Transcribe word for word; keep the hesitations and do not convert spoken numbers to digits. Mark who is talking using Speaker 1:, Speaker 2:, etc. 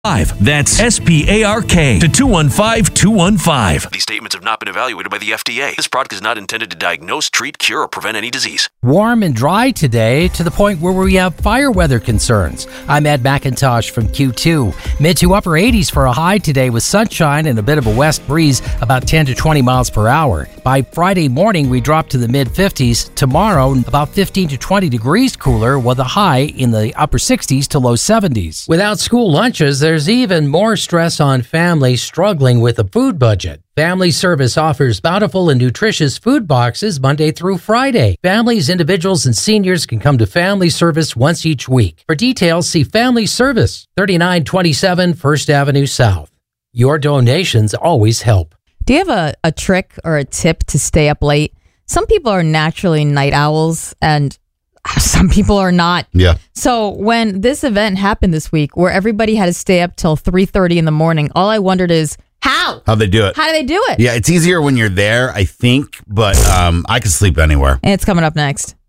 Speaker 1: That's S P A R K to two one five two one five.
Speaker 2: These statements have not been evaluated by the F D A. This product is not intended to diagnose, treat, cure, or prevent any disease.
Speaker 3: Warm and dry today to the point where we have fire weather concerns. I'm Ed McIntosh from Q two. Mid to upper eighties for a high today with sunshine and a bit of a west breeze about ten to twenty miles per hour. By Friday morning, we drop to the mid fifties. Tomorrow, about fifteen to twenty degrees cooler with a high in the upper sixties to low seventies. Without school lunches, there's even more stress on families struggling with a food budget. Family Service offers bountiful and nutritious food boxes Monday through Friday. Families, individuals, and seniors can come to Family Service once each week. For details, see Family Service, thirty-nine twenty-seven First Avenue South. Your donations always help.
Speaker 4: Do you have a, a trick or a tip to stay up late? Some people are naturally night owls, and some people are not.
Speaker 5: Yeah.
Speaker 4: So when this event happened this week, where everybody had to stay up till three thirty in the morning, all I wondered is, how?
Speaker 5: How they do it.
Speaker 4: How do they do it?
Speaker 5: Yeah, it's easier when you're there, I think, but um, I can sleep anywhere.
Speaker 4: And it's coming up next.